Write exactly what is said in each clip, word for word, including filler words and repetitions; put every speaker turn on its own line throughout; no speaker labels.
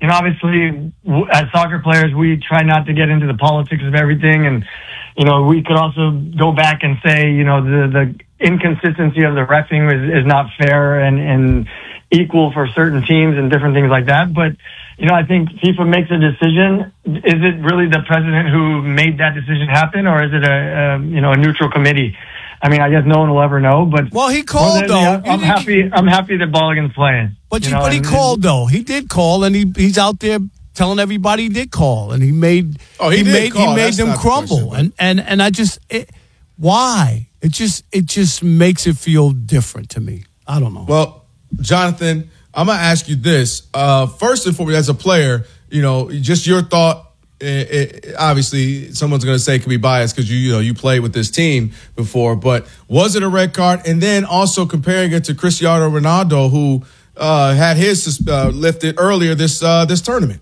know, obviously, w- as soccer players, we try not to get into the politics of everything. And, you know, we could also go back and say, you know, the, the inconsistency of the reffing is, is not fair and, and equal for certain teams and different things like that. But, you know, I think FIFA makes a decision. Is it really the president who made that decision happen, or is it a, a you know, a neutral committee? I mean, I guess no one will ever know. But
well, he called
than,
though.
Yeah, I'm happy. I'm happy that Balogun's playing.
But
you
you,
know,
but he
and,
called though. He did call, and he he's out there telling everybody he did call, and he made
oh he,
he
did
made
call.
he made
That's
them crumble,
question,
and and and I just it, why it just it just makes it feel different to me. I don't know.
Well, Jonathan, I'm gonna ask you this uh, first and foremost as a player. You know, just your thought. It, it, obviously, someone's going to say it could be biased because you, you know, you played with this team before. But was it a red card? And then also comparing it to Cristiano Ronaldo, who uh, had his uh, lifted earlier this uh, this tournament.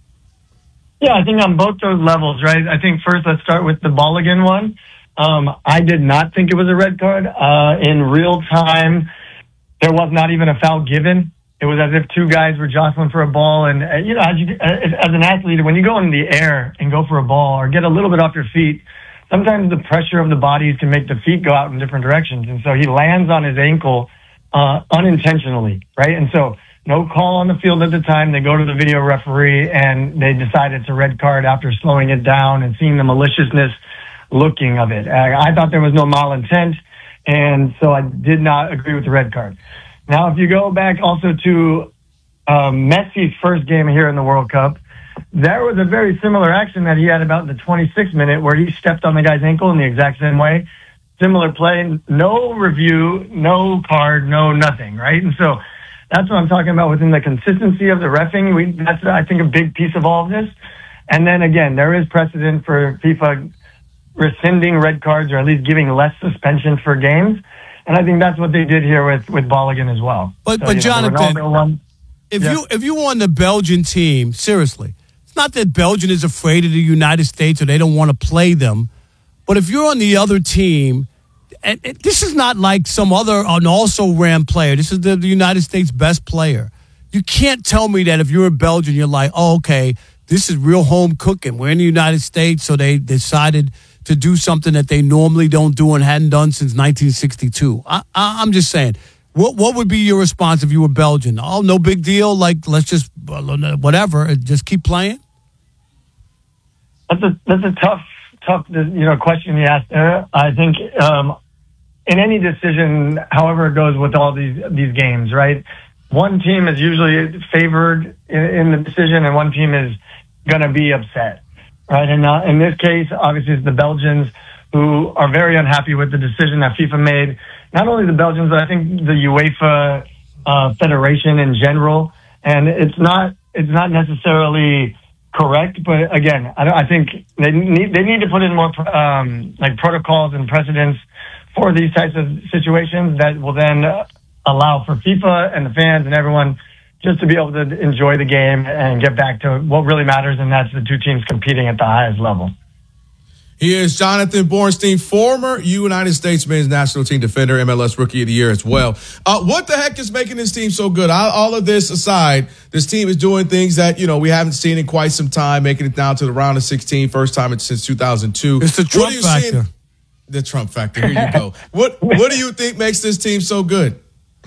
Yeah, I think on both those levels, right? I think first let's start with the Balogun one. Um, I did not think it was a red card. Uh, in real time, there was not even a foul given. It was as if two guys were jostling for a ball. And, uh, you know, as, you, as, as an athlete, when you go in the air and go for a ball or get a little bit off your feet, sometimes the pressure of the bodies can make the feet go out in different directions. And so he lands on his ankle uh, unintentionally, right? And so no call on the field at the time. They go to the video referee, and they decide it's a red card after slowing it down and seeing the maliciousness looking of it. I, I thought there was no malintent, and so I did not agree with the red card. Now, if you go back also to um, Messi's first game here in the World Cup, there was a very similar action that he had about in the twenty-sixth minute where he stepped on the guy's ankle in the exact same way. Similar play, no review, no card, no nothing, right? And so that's what I'm talking about within the consistency of the reffing. We, that's, I think, a big piece of all of this. And then, again, there is precedent for FIFA rescinding red cards or at least giving less suspension for games. And I think that's what they did here with, with Balogun as well.
But,
so,
but
you know,
Jonathan,
one,
if
yeah.
you if you were on the Belgian team, seriously, it's not that Belgium is afraid of the United States or they don't want to play them. But if you're on the other team, and this is not like some other an also-ran player. This is the, the United States' best player. You can't tell me that if you're in Belgium, you're like, oh, okay, this is real home cooking. We're in the United States, so they decided to do something that they normally don't do and hadn't done since nineteen sixty-two. I, I, I'm just saying, what what would be your response if you were Belgian? Oh, no big deal. Like, let's just, whatever, just keep playing?
That's a, that's a tough, tough, you know, question you asked there. I think um, in any decision, however it goes with all these these games, right? One team is usually favored in, in the decision and one team is going to be upset. Right, and uh, in this case, obviously, it's the Belgians who are very unhappy with the decision that FIFA made. Not only the Belgians, but I think the UEFA uh, Federation in general. And it's not it's not necessarily correct, but again, I, I think they need they need to put in more um, like protocols and precedents for these types of situations that will then uh, allow for FIFA and the fans and everyone just to be able to enjoy the game and get back to what really matters, and that's the two teams competing at the highest level.
He is Jonathan Bornstein, former United States men's national team defender, M L S Rookie of the Year as well. Uh, what the heck is making this team so good? All, all of this aside, this team is doing things that, you know, we haven't seen in quite some time, making it down to the round of sixteen, first time since two thousand two.
It's the Trump factor.
Seeing? The Trump factor. Here you go. What What do you think makes this team so good?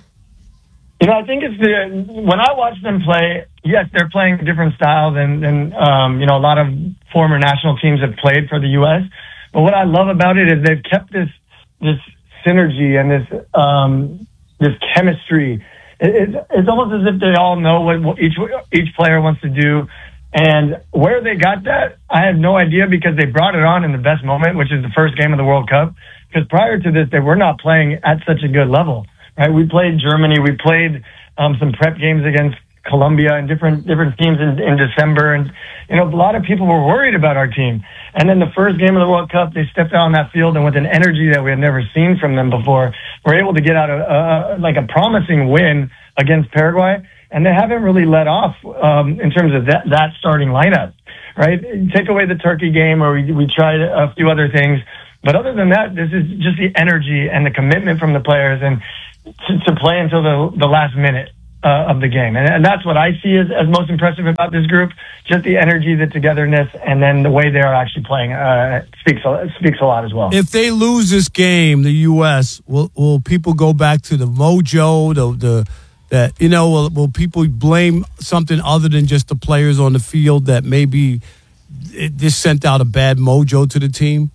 You know, I think it's the when I watch them play. Yes, they're playing a different style than than um, you know a lot of former national teams have played for the U S. But what I love about it is they've kept this this synergy and this um, this chemistry. It, it's it's almost as if they all know what, what each each player wants to do, and where they got that, I have no idea because they brought it on in the best moment, which is the first game of the World Cup. Because prior to this, they were not playing at such a good level. Right, we played Germany. We played um, some prep games against Colombia and different different teams in, in December. And, you know, a lot of people were worried about our team. And then the first game of the World Cup, they stepped out on that field and with an energy that we had never seen from them before, were able to get out a, a like a promising win against Paraguay. And they haven't really let off um, in terms of that, that starting lineup. Right, take away the Turkey game where we, we tried a few other things. But other than that, this is just the energy and the commitment from the players and to, to play until the the last minute. uh, of the game. And, and that's what I see as, as most impressive about this group, just the energy, the togetherness, and then the way they are actually playing uh, speaks, a, speaks a lot as well.
If they lose this game, the U S, will, will people go back to the mojo, the, the that, you know, will, will people blame something other than just the players on the field that maybe it just sent out a bad mojo to the team?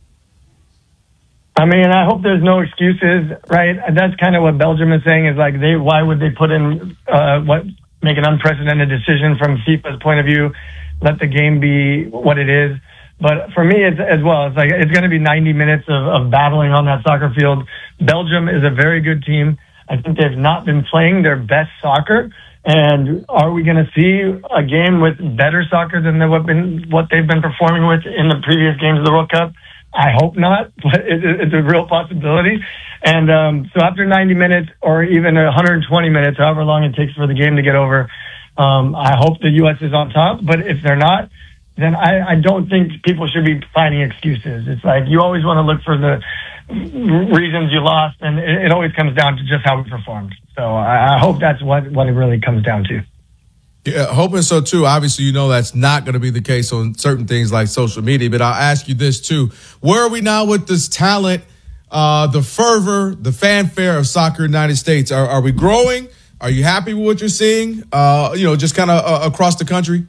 I mean, I hope there's no excuses, right? That's kind of what Belgium is saying is like, they, why would they put in, uh, what, make an unprecedented decision from FIFA's point of view, let the game be what it is. But for me, it's as well, it's like, it's going to be ninety minutes of, of battling on that soccer field. Belgium is a very good team. I think they've not been playing their best soccer. And are we going to see a game with better soccer than what been, what they've been performing with in the previous games of the World Cup? I hope not, but it, it's a real possibility. And um, so after ninety minutes or even one hundred twenty minutes, however long it takes for the game to get over, um, I hope the U S is on top. But if they're not, then I, I don't think people should be finding excuses. It's like you always want to look for the reasons you lost, and it, it always comes down to just how we performed. So I, I hope that's what, what it really comes down to.
Yeah, hoping so too. Obviously, you know that's not going to be the case on certain things like social media. But I'll ask you this too: where are we now with this talent, uh, the fervor, the fanfare of soccer in the United States? Are, are we growing? Are you happy with what you're seeing? Uh, you know, just kind of uh, across the country.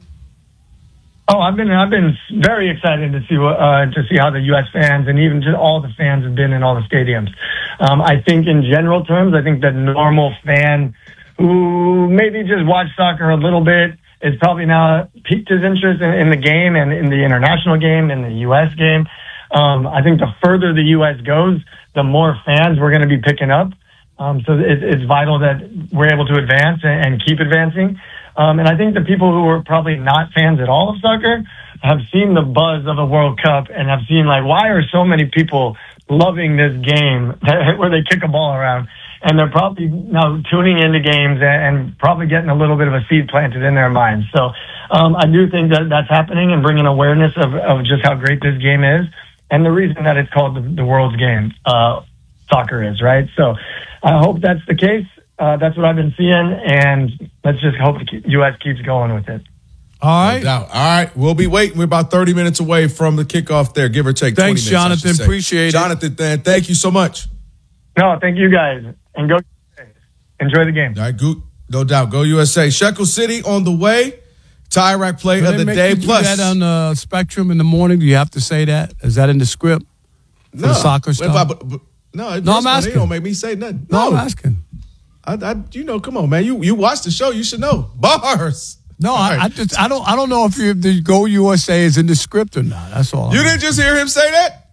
Oh, I've been I've been very excited to see what, uh, to see how the U S fans and even just all the fans have been in all the stadiums. Um, I think in general terms, I think the normal fan who maybe just watched soccer a little bit is probably now piqued his interest in, in the game and in the international game, in the U S game. Um, I think the further the U S goes, the more fans we're going to be picking up. Um, so it, it's vital that we're able to advance and, and keep advancing. Um, and I think the people who are probably not fans at all of soccer have seen the buzz of a World Cup and have seen, like, why are so many people loving this game where they kick a ball around? And they're probably now tuning into games and probably getting a little bit of a seed planted in their minds. So um, I do think that that's happening and bringing awareness of, of just how great this game is and the reason that it's called the, the world's game, uh, soccer is, right? So I hope that's the case. Uh, that's what I've been seeing, and let's just hope the U S keeps going with it.
All right.
No doubt. All right. We'll be waiting. We're about thirty minutes away from the kickoff there, give or take.
Thanks,
twenty minutes,
Jonathan. Appreciate
Jonathan, it. Jonathan, thank you so much.
No, thank you guys. And go enjoy the game.
All right, go, no doubt. Go U S A. Shekel City on the way. Tie Rack play
Do
of the
make
day.
you do
Plus,
that on the Spectrum in the morning. Do you have to say that? Is that in the script for
no,
the soccer
if
stuff?
I, but, but, no,
No, I'm asking.
They don't make me say nothing.
no,
No,
I'm asking.
I, I, you know, come on, man. You you watch the show. You should know. Bars.
No,
All
I,
right.
I just I don't I don't know if you, the Go U S A is in the script or not. That's all.
You
I'm
didn't just hear him say that?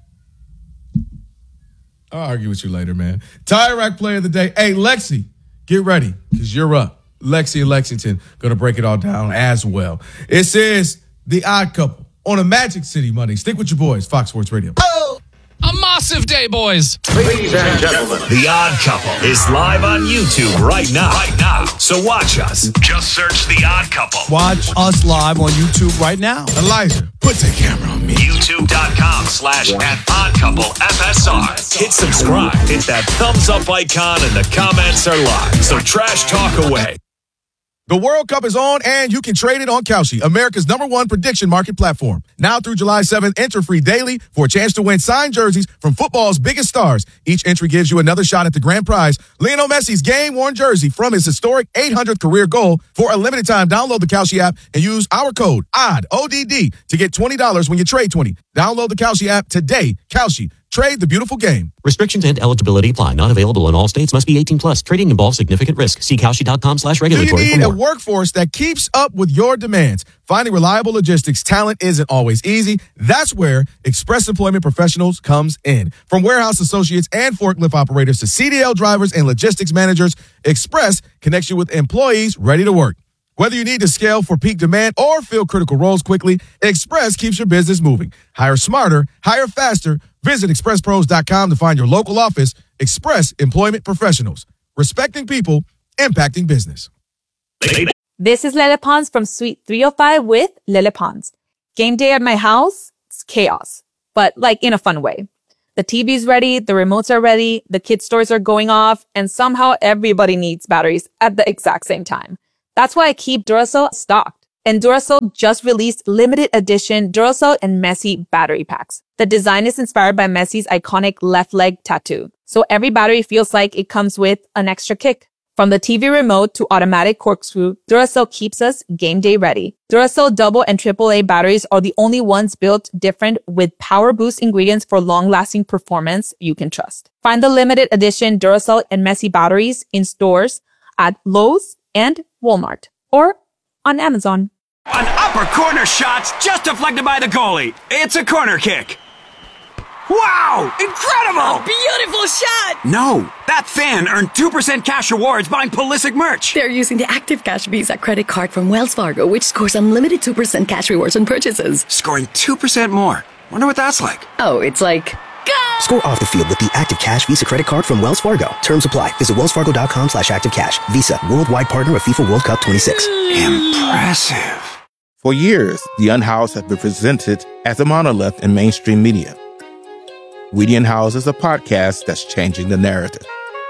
I'll argue with you later, man. Tie Rack play of the day. Hey, Lexi, get ready because you're up. Lexi and Lexington going to break it all down as well. It says The Odd Couple on a Magic City Monday. Stick with your boys, Fox Sports Radio.
Oh! A massive day, boys.
Ladies and gentlemen, The Odd Couple is live on YouTube right now. Right now. So watch us. Just search The Odd Couple.
Watch us live on YouTube right now.
Elijah, put the camera on me.
YouTube.com slash at Odd Couple F S R. Hit subscribe. Hit that thumbs up icon and the comments are live. So trash talk away.
The World Cup is on, and you can trade it on Kalshi, America's number one prediction market platform. Now through July seventh, enter free daily for a chance to win signed jerseys from football's biggest stars. Each entry gives you another shot at the grand prize, Lionel Messi's game-worn jersey from his historic eight hundredth career goal. For a limited time, download the Kalshi app and use our code O D D, O D D, to get twenty dollars when you trade twenty. Download the Kalshi app today. Kalshi. Trade the beautiful game.
Restrictions and eligibility apply. Not available in all states. Must be eighteen plus. Trading involves significant risk. See Kalshi.com slash regulatory
Do you
for
need a
more.
workforce that keeps up with your demands? Finding reliable logistics talent isn't always easy. That's where Express Employment Professionals comes in. From warehouse associates and forklift operators to C D L drivers and logistics managers, Express connects you with employees ready to work. Whether you need to scale for peak demand or fill critical roles quickly, Express keeps your business moving. Hire smarter, hire faster. Visit express pros dot com to find your local office. Express Employment Professionals. Respecting people, impacting business.
This is Lele Pons from Suite three oh five with Lele Pons. Game day at my house, it's chaos, but like in a fun way. The T V's ready, the remotes are ready, the kid stores are going off, and somehow everybody needs batteries at the exact same time. That's why I keep Duracell stocked. And Duracell just released limited edition Duracell and Messi battery packs. The design is inspired by Messi's iconic left leg tattoo. So every battery feels like it comes with an extra kick. From the T V remote to automatic corkscrew, Duracell keeps us game day ready. Duracell double and triple A batteries are the only ones built different with power boost ingredients for long-lasting performance you can trust. Find the limited edition Duracell and Messi batteries in stores at Lowe's and Walmart or on Amazon.
An upper corner shot's just deflected by the goalie. It's a corner kick. Wow! Incredible!
A beautiful shot!
No, that fan earned two percent cash rewards buying Pulisic merch.
They're using the Active Cash Visa credit card from Wells Fargo, which scores unlimited two percent cash rewards on purchases.
Scoring two percent more. Wonder what that's like.
Oh, it's like... Go!
Score off the field with the Active Cash Visa credit card from Wells Fargo. Terms apply. Visit wellsfargo.com slash activecash. Visa, worldwide partner of FIFA World Cup twenty-six.
Impressive.
For years, the Unhoused have been presented as a monolith in mainstream media. We the Unhoused is a podcast that's changing the narrative.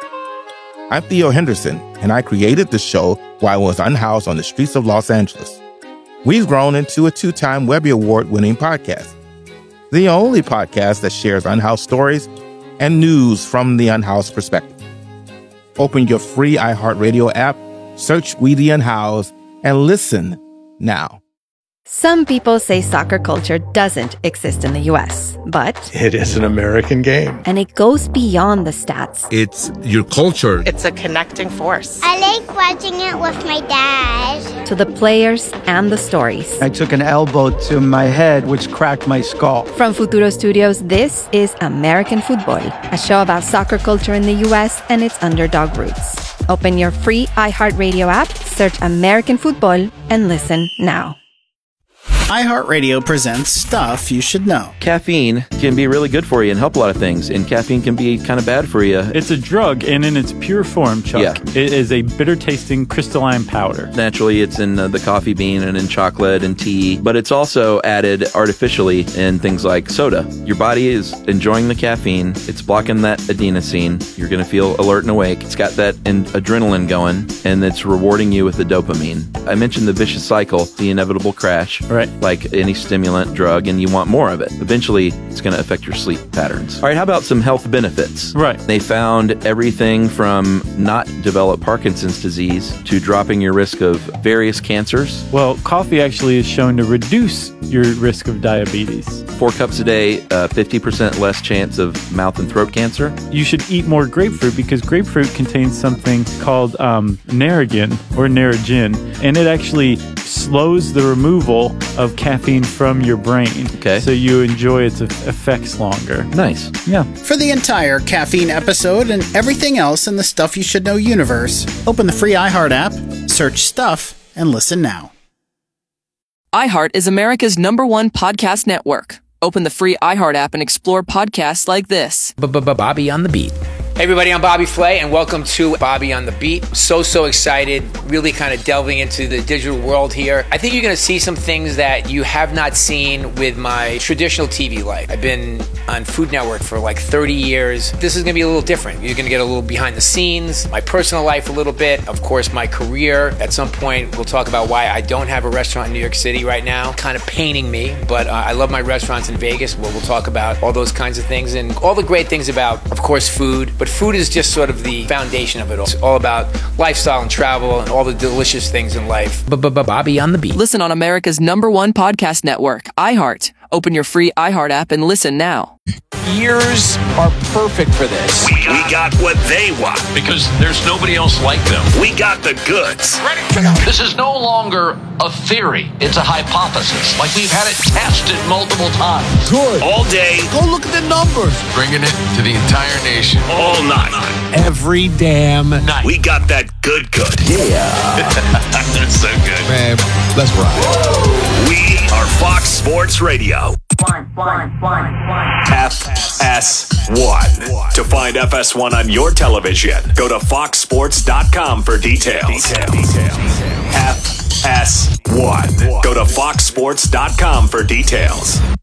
I'm Theo Henderson, and I created the show while I was unhoused on the streets of Los Angeles. We've grown into a two-time Webby Award-winning podcast. The only podcast that shares unhoused stories and news from the unhoused perspective. Open your free iHeartRadio app, search We the Unhoused, and listen now.
Some people say soccer culture doesn't exist in the U S, but
it is an American game.
And it goes beyond the stats.
It's your culture.
It's a connecting force.
I like watching it with my dad.
To the players and the stories.
I took an elbow to my head, which cracked my skull.
From Futuro Studios, this is American Football, a show about soccer culture in the U S and its underdog roots. Open your free iHeartRadio app, search American Football, and listen now.
iHeartRadio presents Stuff You Should Know.
Caffeine can be really good for you and help a lot of things, and caffeine can be kind of bad for you.
It's a drug, and in its pure form, Chuck, yeah. It is a bitter-tasting crystalline powder.
Naturally, it's in uh, the coffee bean and in chocolate and tea, but it's also added artificially in things like soda. Your body is enjoying the caffeine. It's blocking that adenosine. You're going to feel alert and awake. It's got that in- adrenaline going, and it's rewarding you with the dopamine. I mentioned the vicious cycle, the inevitable crash.
Right.
Like any stimulant drug, and you want more of it. Eventually, it's going to affect your sleep patterns. All right, how about some health benefits?
Right.
They found everything from not develop Parkinson's disease to dropping your risk of various cancers.
Well, coffee actually is shown to reduce your risk of diabetes.
Four cups a day, uh, fifty percent less chance of mouth and throat cancer.
You should eat more grapefruit because grapefruit contains something called um, Narragin or Narragin, and it actually slows the removal of caffeine from your brain.
Okay.
So you enjoy its effects longer.
Nice.
Yeah.
For the entire caffeine episode and everything else in the Stuff You Should Know universe, open the free iHeart app, search Stuff, and listen now.
iHeart is America's number one podcast network. Open the free iHeart app and explore podcasts like this.
Bobby on the Beat. Hey everybody, I'm Bobby Flay, and welcome to Bobby on the Beat. So, so excited, really kind of delving into the digital world here. I think you're going to see some things that you have not seen with my traditional T V life. I've been on Food Network for like thirty years. This is going to be a little different. You're going to get a little behind the scenes, my personal life a little bit, of course, my career. At some point, we'll talk about why I don't have a restaurant in New York City right now. Kind of paining me, but uh, I love my restaurants in Vegas. Well, we'll talk about all those kinds of things and all the great things about, of course, food. But food is just sort of the foundation of it all. It's all about lifestyle and travel and all the delicious things in life. Bobby on the Beat.
Listen on America's number one podcast network, iHeart. Open your free iHeart app and listen now.
Ears are perfect for this.
We got, we got what they want because there's nobody else like them. We got the goods.
Ready to go. This is no longer a theory. It's a hypothesis. Like we've had it tested multiple times.
Good. All day.
Go look at the numbers.
Bringing it to the entire nation.
All night.
Every damn night.
We got that good good.
Yeah.
That's so good.
Man, let's ride.
We are Fox Sports Radio.
One, one, one, one.
F S one. To find F S one on your television, go to fox sports dot com for details. Details. F S one. Go to fox sports dot com for details.